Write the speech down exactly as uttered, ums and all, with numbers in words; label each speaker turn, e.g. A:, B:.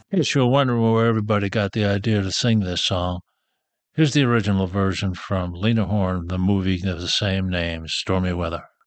A: Yes, you're wondering where everybody got the idea to sing this song. Here's the original version from Lena Horne, the movie of the same name, Stormy Weather.